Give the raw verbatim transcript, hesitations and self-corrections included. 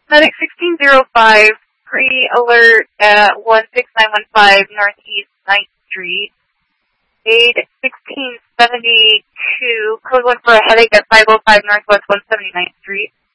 Medic sixteen oh five, pre-alert at one six nine one five Northeast ninth Street. Aid sixteen seventy-two, code one for a headache at five oh five Northwest one seventy-ninth Street.